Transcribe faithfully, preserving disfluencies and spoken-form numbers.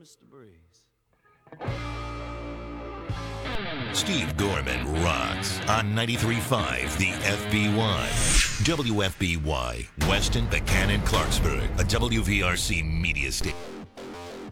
just a breeze. Steve Gorman rocks on ninety-three point five The F B Y. W F B Y, Weston, Buchanan, Clarksburg, a W V R C media station.